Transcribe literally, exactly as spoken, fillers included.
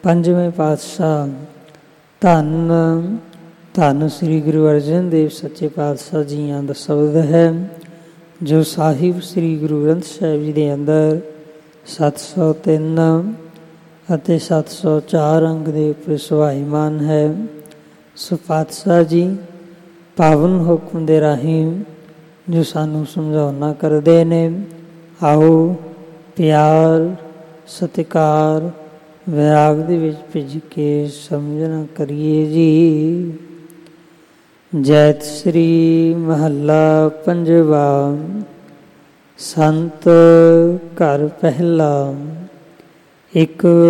ਪੰਜਵੇਂ ਪਾਤਸ਼ਾਹ। ਧੰਨ ਧੰਨ ਸ੍ਰੀ ਗੁਰੂ ਅਰਜਨ ਦੇਵ ਸੱਚੇ ਪਾਤਸ਼ਾਹ ਜੀਆਂ ਦਾ ਸ਼ਬਦ ਹੈ, ਜੋ ਸਾਹਿਬ ਸ੍ਰੀ ਗੁਰੂ ਗ੍ਰੰਥ ਸਾਹਿਬ ਜੀ ਦੇ ਅੰਦਰ ਸੱਤ ਸੌ ਤਿੰਨ ਅਤੇ ਸੱਤ ਸੌ ਚਾਰ ਅੰਗ ਦੇ ਉੱਪਰ ਸੁਭਾਈਮਾਨ ਹੈ। ਸੋ ਪਾਤਸ਼ਾਹ ਜੀ ਪਾਵਨ ਹੁਕਮ ਦੇ ਰਾਹੀਂ ਜੋ ਸਾਨੂੰ ਸਮਝਾਉਣਾ ਕਰਦੇ ਨੇ, ਆਓ ਪਿਆਰ ਸਤਿਕਾਰ ਵਿਰਾਗ ਦੇ ਵਿੱਚ ਭਿੱਜ ਕੇ ਸਮਝਣਾ ਕਰੀਏ ਜੀ। ਜੈਤ ਸ੍ਰੀ ਮਹੱਲਾ ਪੰਜਵਾ। ਸੰਤ ਘਰ ਪਹਿਲਾ। ਇੱਕ